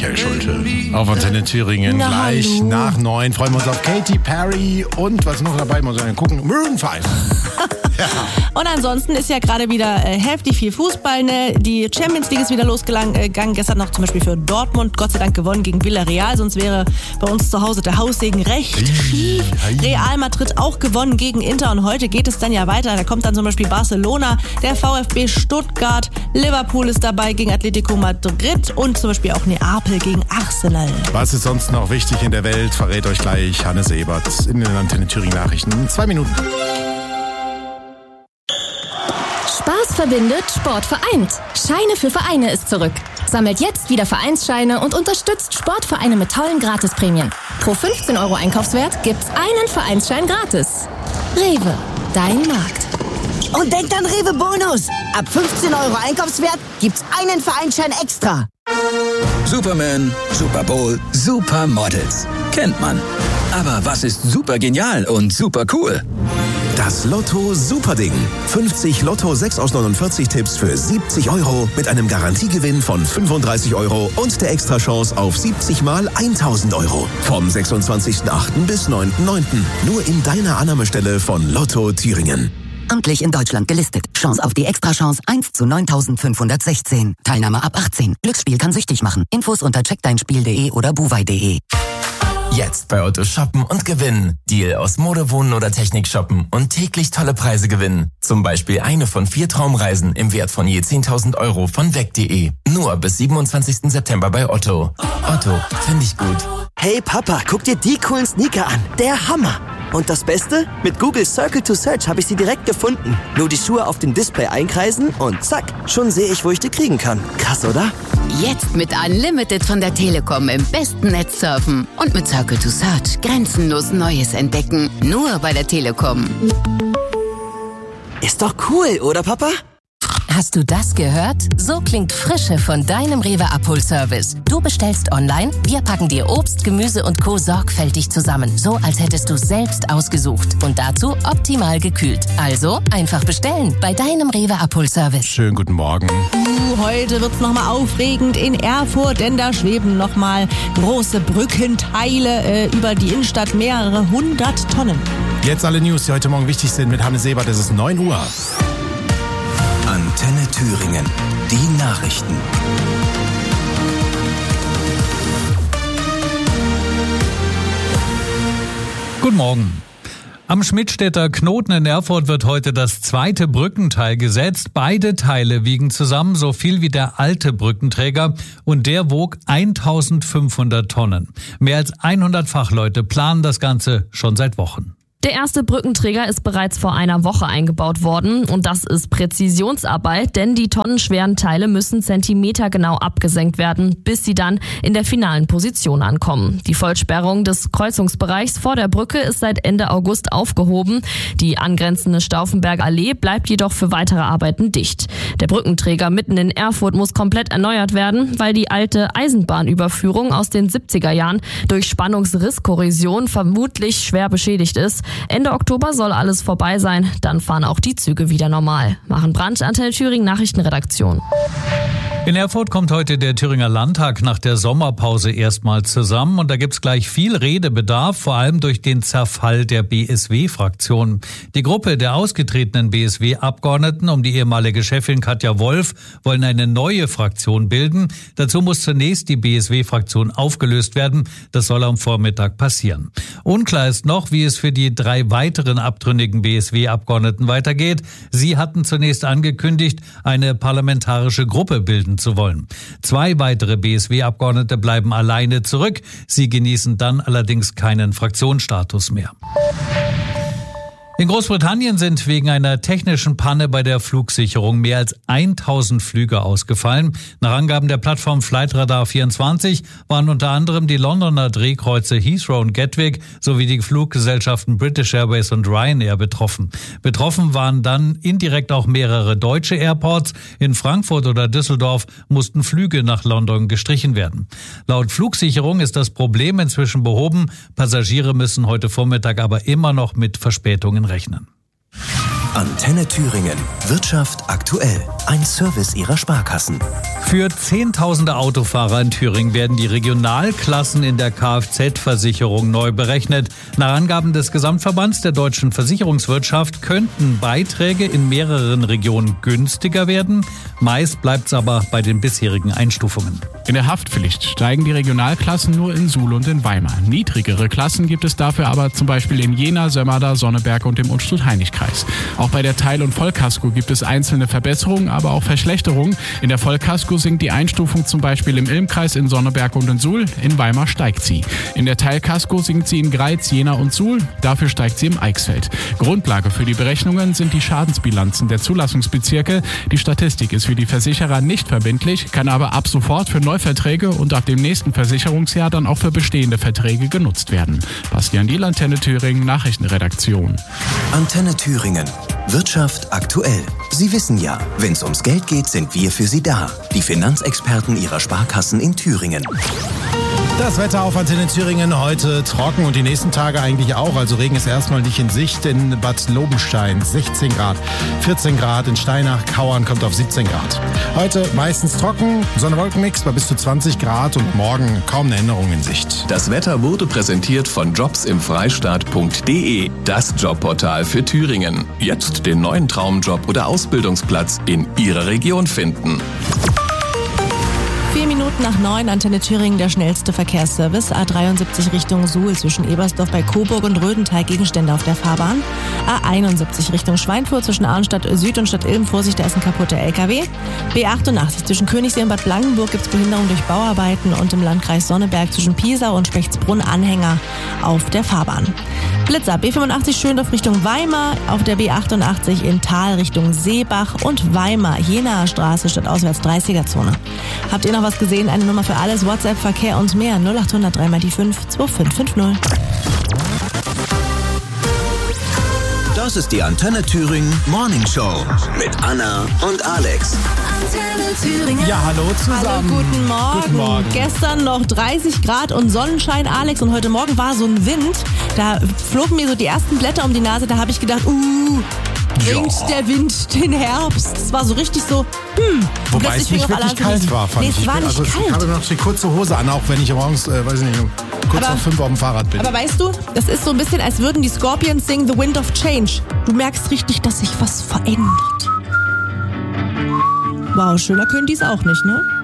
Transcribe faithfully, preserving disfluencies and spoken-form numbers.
Michael Schulte. Auf Antenne Thüringen. Na, gleich hallo. Nach neun freuen wir uns auf Katy Perry und was noch dabei, muss man gucken, Maroon five. Ja. Und ansonsten ist ja gerade wieder äh, heftig viel Fußball. Ne? Die Champions League ist wieder losgegangen. Äh, gestern noch zum Beispiel für Dortmund. Gott sei Dank gewonnen gegen Villarreal. Sonst wäre bei uns zu Hause der Haussegen recht schief. Real Madrid auch gewonnen gegen Inter. Und heute geht es dann ja weiter. Da kommt dann zum Beispiel Barcelona, der VfB Stuttgart. Liverpool ist dabei gegen Atletico Madrid. Und zum Beispiel auch Neapel gegen Arsenal. Was ist sonst noch wichtig in der Welt, verrät euch gleich Hannes Ebert in den Antenne Thüringen Nachrichten. In zwei Minuten. Spaß verbindet, Sport vereint. Scheine für Vereine ist zurück. Sammelt jetzt wieder Vereinsscheine und unterstützt Sportvereine mit tollen Gratisprämien. Pro fünfzehn Euro Einkaufswert gibt's einen Vereinsschein gratis. Rewe, dein Markt. Und denkt an Rewe Bonus. Ab fünfzehn Euro Einkaufswert gibt's einen Vereinsschein extra. Superman, Super Bowl, Supermodels. Kennt man. Aber was ist super genial und super cool? Das Lotto Superding. fünfzig Lotto sechs aus neunundvierzig Tipps für siebzig Euro mit einem Garantiegewinn von fünfunddreißig Euro und der Extrachance auf siebzig mal tausend Euro. Vom sechsundzwanzigsten achten bis neunten neunten Nur in deiner Annahmestelle von Lotto Thüringen. Amtlich in Deutschland gelistet. Chance auf die Extrachance eins zu neuntausendfünfhundertsechzehn. Teilnahme ab achtzehn. Glücksspiel kann süchtig machen. Infos unter check dein spiel punkt de oder buwei punkt de. Jetzt bei Otto shoppen und gewinnen. Deal aus Mode, Wohnen oder Technik shoppen und täglich tolle Preise gewinnen. Zum Beispiel eine von vier Traumreisen im Wert von je zehntausend Euro von weg punkt de. Nur bis siebenundzwanzigsten September bei Otto. Otto, finde ich gut. Hey Papa, guck dir die coolen Sneaker an. Der Hammer. Und das Beste? Mit Google Circle to Search habe ich sie direkt gefunden. Nur die Schuhe auf dem Display einkreisen und zack, schon sehe ich, wo ich die kriegen kann. Krass, oder? Jetzt mit Unlimited von der Telekom im besten Netz surfen. Und mit Circle to Search grenzenlos Neues entdecken. Nur bei der Telekom. Ist doch cool, oder Papa? Hast du das gehört? So klingt Frische von deinem Rewe Abholservice. Du bestellst online, wir packen dir Obst, Gemüse und Co. sorgfältig zusammen. So, als hättest du selbst ausgesucht. Und dazu optimal gekühlt. Also einfach bestellen bei deinem Rewe Abholservice. Schönen guten Morgen. Uh, heute wird's nochmal aufregend in Erfurt, denn da schweben nochmal große Brückenteile äh, über die Innenstadt, mehrere hundert Tonnen. Jetzt alle News, die heute Morgen wichtig sind mit Hannes Ebert. Es ist neun Uhr. Antenne Thüringen. Die Nachrichten. Guten Morgen. Am Schmidtstädter Knoten in Erfurt wird heute das zweite Brückenteil gesetzt. Beide Teile wiegen zusammen so viel wie der alte Brückenträger und der wog eintausendfünfhundert Tonnen. Mehr als hundert Fachleute planen das Ganze schon seit Wochen. Der erste Brückenträger ist bereits vor einer Woche eingebaut worden und das ist Präzisionsarbeit, denn die tonnenschweren Teile müssen zentimetergenau abgesenkt werden, bis sie dann in der finalen Position ankommen. Die Vollsperrung des Kreuzungsbereichs vor der Brücke ist seit Ende August aufgehoben. Die angrenzende Stauffenberger Allee bleibt jedoch für weitere Arbeiten dicht. Der Brückenträger mitten in Erfurt muss komplett erneuert werden, weil die alte Eisenbahnüberführung aus den siebziger Jahren durch Spannungsrisskorrosion vermutlich schwer beschädigt ist. Ende Oktober soll alles vorbei sein, dann fahren auch die Züge wieder normal. Machen Brandt, Antenne Thüringen, Nachrichtenredaktion. In Erfurt kommt heute der Thüringer Landtag nach der Sommerpause erstmals zusammen und da gibt's gleich viel Redebedarf, vor allem durch den Zerfall der B S W-Fraktion. Die Gruppe der ausgetretenen B S W-Abgeordneten um die ehemalige Chefin Katja Wolf wollen eine neue Fraktion bilden. Dazu muss zunächst die B S W-Fraktion aufgelöst werden. Das soll am Vormittag passieren. Unklar ist noch, wie es für die drei weiteren abtrünnigen B S W-Abgeordneten weitergeht. Sie hatten zunächst angekündigt, eine parlamentarische Gruppe bilden zu wollen. Zwei weitere B S W-Abgeordnete bleiben alleine zurück. Sie genießen dann allerdings keinen Fraktionsstatus mehr. In Großbritannien sind wegen einer technischen Panne bei der Flugsicherung mehr als tausend Flüge ausgefallen. Nach Angaben der Plattform Flightradar vierundzwanzig waren unter anderem die Londoner Drehkreuze Heathrow und Gatwick sowie die Fluggesellschaften British Airways und Ryanair betroffen. Betroffen waren dann indirekt auch mehrere deutsche Airports. In Frankfurt oder Düsseldorf mussten Flüge nach London gestrichen werden. Laut Flugsicherung ist das Problem inzwischen behoben. Passagiere müssen heute Vormittag aber immer noch mit Verspätungen rechnen. Antenne Thüringen. Wirtschaft aktuell. Ein Service Ihrer Sparkassen. Für zehntausende Autofahrer in Thüringen werden die Regionalklassen in der Kfz-Versicherung neu berechnet. Nach Angaben des Gesamtverbands der deutschen Versicherungswirtschaft könnten Beiträge in mehreren Regionen günstiger werden. Meist bleibt es aber bei den bisherigen Einstufungen. In der Haftpflicht steigen die Regionalklassen nur in Suhl und in Weimar. Niedrigere Klassen gibt es dafür aber zum Beispiel in Jena, Sömmerda, Sonneberg und im Unstrut-Heinig-Kreis. Auch bei der Teil- und Vollkasko gibt es einzelne Verbesserungen, aber auch Verschlechterungen. In der Vollkasko sinkt die Einstufung zum Beispiel im Ilmkreis, in Sonneberg und in Suhl. In Weimar steigt sie. In der Teilkasko sinkt sie in Greiz, Jena und Suhl. Dafür steigt sie im Eichsfeld. Grundlage für die Berechnungen sind die Schadensbilanzen der Zulassungsbezirke. Die Statistik ist für die Versicherer nicht verbindlich, kann aber ab sofort für Neuverträge und ab dem nächsten Versicherungsjahr dann auch für bestehende Verträge genutzt werden. Bastian Diel, Antenne Thüringen, Nachrichtenredaktion. Antenne Thüringen. Wirtschaft aktuell. Sie wissen ja, wenn es ums Geld geht, sind wir für Sie da. Die Finanzexperten Ihrer Sparkassen in Thüringen. Das Wetter auf Antenne Thüringen heute trocken und die nächsten Tage eigentlich auch. Also Regen ist erstmal nicht in Sicht. In Bad Lobenstein sechzehn Grad, vierzehn Grad. In Steinach, Kauern kommt auf siebzehn Grad. Heute meistens trocken, Sonne-Wolken-Mix bei bis zu zwanzig Grad und morgen kaum eine Änderung in Sicht. Das Wetter wurde präsentiert von jobs im freistaat punkt de, das Jobportal für Thüringen. Jetzt den neuen Traumjob oder Ausbildungsplatz in Ihrer Region finden. Vier Minuten nach neun, Antenne Thüringen, der schnellste Verkehrsservice. A dreiundsiebzig Richtung Suhl zwischen Ebersdorf bei Coburg und Rödental, Gegenstände auf der Fahrbahn. A einundsiebzig Richtung Schweinfurt zwischen Arnstadt Süd und Stadt Ilm, Vorsicht, da ist ein kaputter L K W. B achtundachtzig zwischen Königssee und Bad Blankenburg gibt es Behinderung durch Bauarbeiten und im Landkreis Sonneberg zwischen Piesau und Spechtsbrunn Anhänger auf der Fahrbahn. Blitzer, B fünfundachtzig Schöndorf Richtung Weimar, auf der B achtundachtzig in Tal Richtung Seebach und Weimar, Jenaer Straße statt auswärts dreißiger Zone. Habt ihr noch was gesehen? Eine Nummer für alles, WhatsApp, Verkehr und mehr, null acht hundert drei mal die fünf, zwei fünf fünf null. Das ist die Antenne Thüringen Morning Show mit Anna und Alex. Antenne Thüringen. Ja, hallo zusammen. Hallo, guten Morgen. Guten Morgen. Gestern noch dreißig Grad und Sonnenschein, Alex, und heute Morgen war so ein Wind. Da flogen mir so die ersten Blätter um die Nase, da habe ich gedacht, uh, bringt Ja. der Wind den Herbst. Es war so richtig so, hm. Und Wobei es plötzlich nicht fing auf wirklich alle an zu kalt war, fand Nee, ich. es war ich bin, nicht also, kalt. Ich habe noch die kurze Hose an, auch wenn ich morgens, äh, weiß ich nicht, kurz Aber- auf fünf auf dem Fahrrad bin. Aber weißt du, das ist so ein bisschen, als würden die Scorpions singen The Wind of Change. Du merkst richtig, dass sich was verändert. Wow, schöner können die es auch nicht, ne?